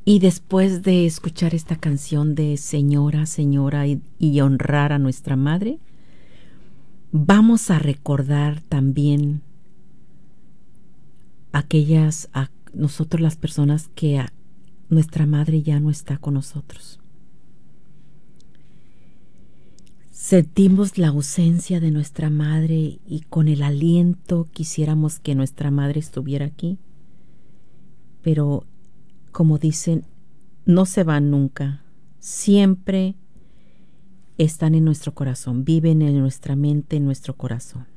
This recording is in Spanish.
Y después de escuchar esta canción de Señora, Señora y honrar a nuestra madre, vamos a recordar también a nosotros las personas que nuestra madre ya no está con nosotros. Sentimos la ausencia de nuestra madre y con el aliento quisiéramos que nuestra madre estuviera aquí, pero como dicen, no se van nunca, siempre están en nuestro corazón, viven en nuestra mente, en nuestro corazón.